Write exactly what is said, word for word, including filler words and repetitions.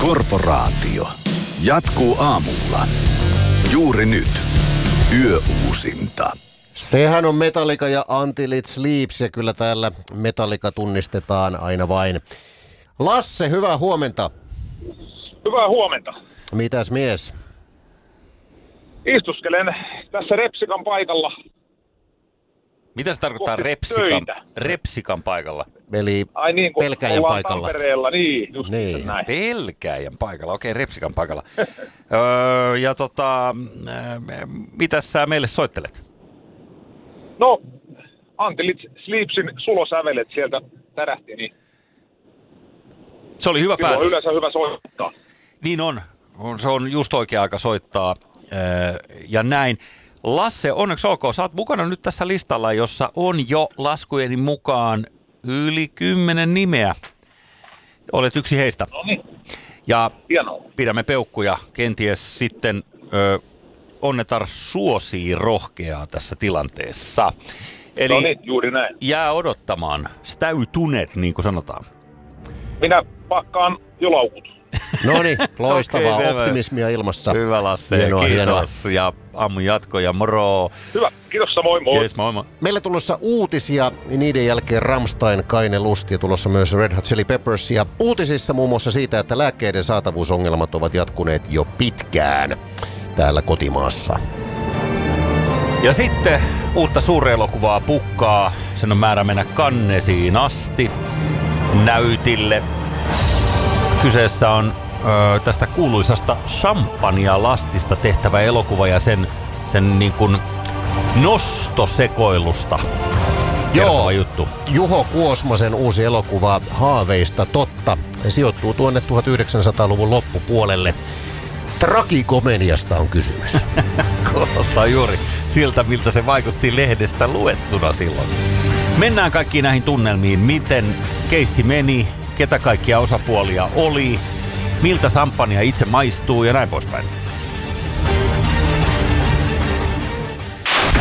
Korporaatio jatkuu aamulla. Juuri nyt. Yöuusinta. Sehän on Metallica ja Until It Sleeps, ja kyllä täällä Metallica tunnistetaan aina vain. Lasse, hyvää huomenta. Hyvää huomenta. Mitäs mies? Istuskelen tässä Repsikan paikalla. Mitä se tarkoittaa repsikan, repsikan paikalla? Eli Ai niin, kun pelkäjän paikalla. Tampereella, niin, just niin. näin. Pelkäjän paikalla, okei, repsikan paikalla. öö, ja tota, mitäs sä meille soittelet? No, Until It Sleepsin sulosävelet sieltä tärähti, niin Se oli hyvä silloin on päätös. yleensä hyvä soittaa. Niin on. on. Se on just oikea aika soittaa öö, ja näin. Lasse, onneksi olkoon. Sä oot mukana nyt tässä listalla, jossa on jo laskujeni mukaan yli kymmenen nimeä. Olet yksi heistä. No niin, Ja hienoa. pidämme peukkuja. Kenties sitten ö, Onnetar suosii rohkeaa tässä tilanteessa. Eli No niin, juuri näin. jää odottamaan. Stäytunet, niin kuin sanotaan. Minä pakkaan jo laukut. No niin, loistavaa. Okei, hyvä. Optimismia ilmassa. Hyvä Lasse, Hienoa, kiitos. hienoa. Ja aamun jatkoja, moro. Hyvä, kiitos samoin, moi. Yes, moi moi. Meillä tulossa uutisia, niiden jälkeen Rammstein, Kaine Lust ja tulossa myös Red Hot Chili Peppers. Ja uutisissa muun muassa siitä, että lääkkeiden saatavuusongelmat ovat jatkuneet jo pitkään täällä kotimaassa. Ja sitten uutta suurelokuvaa pukkaa. Sen on määrä mennä Cannesiin asti näytille. Kyseessä on ö, tästä kuuluisasta champagne-lastista tehtävä elokuva ja sen, sen niin kuin nostosekoilusta kertova juttu. Juho Kuosmasen uusi elokuva Haaveista totta sijoittuu tuonne tuhatyhdeksänsataaluvun loppupuolelle. Tragikomediasta on kysymys. Kuulostaa juuri siltä, miltä se vaikutti lehdestä luettuna silloin. Mennään kaikkiin näihin tunnelmiin. Miten keissi meni, ketä kaikkia osapuolia oli, miltä sampania itse maistuu ja näin poispäin.